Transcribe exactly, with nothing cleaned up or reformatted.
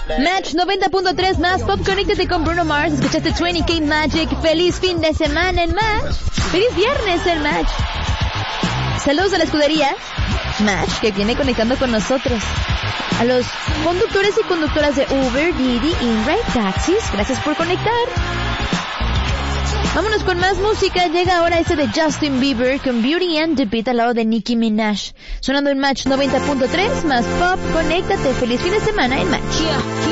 Match noventa punto tres más Pop, conéctate con Bruno Mars. Escuchaste veinte K Magic. Feliz fin de semana en Match. Feliz viernes en Match. Saludos a la escudería Match, que viene conectando con nosotros. A los conductores y conductoras de Uber, Didi, InRide, Taxis, gracias por conectar. Vámonos con más música. Llega ahora este de Justin Bieber con Beauty and the Beat al lado de Nicki Minaj. Sonando en Match noventa punto tres más Pop, conéctate. Feliz fin de semana en Match.